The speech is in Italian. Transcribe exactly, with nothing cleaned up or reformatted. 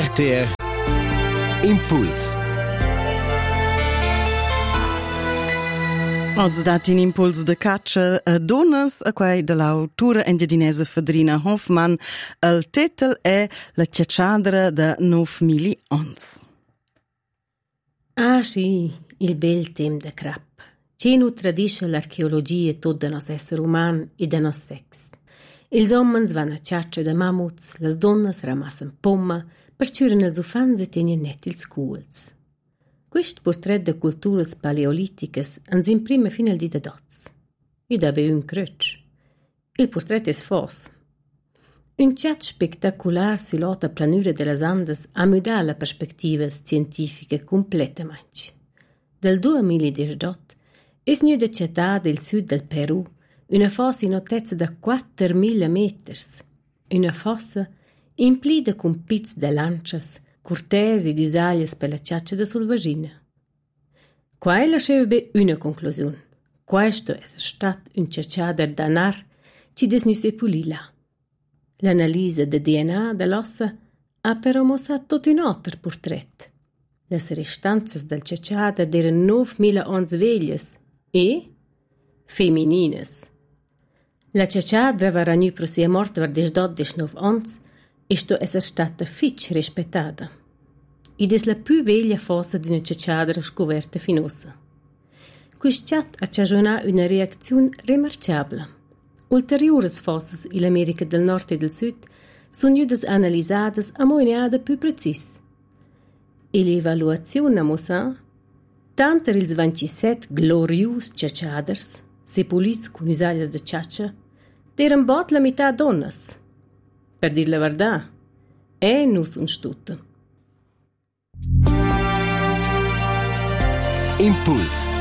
R T R Impuls. Oggi dati in impuls de caccia a donnes a quei dell'autora engiadinese Fedrina Hoffmann. Il titolo è La ciacciadra da novemila ons. Ah sì, il bel tem de crap. Ci nu tradisce l'archeologia tot de nos esser uman e de nos sex. Ils homens van a ciaccia de mammuts, las donnas ramassen pomma, perciuren els ufans e tenien net ils culs. Quest portret de culturas paleoliticas ens imprime fin al di de dots. Id abe un crutch. Il portret es fos. Un chat spectacular si lota planura de las Andes a mudar la perspectiva scientifica completamente. Del duemiladiciotto es nu de città del sud del Perù una fossa in altezza da quattromila meters. Una fossa implida con pizz de lancias, cortesi di usaglias per la ciaccia da Solvagina. Qua lasciava be una conclusione. Questo è stato un ciacciader danar ci desnu sepulila. L'analisi del D N A dell'ossa ha però mostrato tutto un altro portret. Le restanze del ciacciader erano novemila ons veglias e femminines. La ciacciadra va ragnu pro sia morta var des dodici ons e sto essere stata fitch rispettata. Id es la più veglia fossa di una ciacciadra scoperta finosa. Quist chat ha cagionà una reazione remarciabile. Ulteriores fossas in America del Nord e del Sud sono judas analisadas a moneada più precis. E l'evaluazione a mossa tanto ils ventisette glorius ciacciaders sepulits con usaglias de ciaccia eran bot la metà donnas. Per dir la verità, è nus un stutta. Impuls.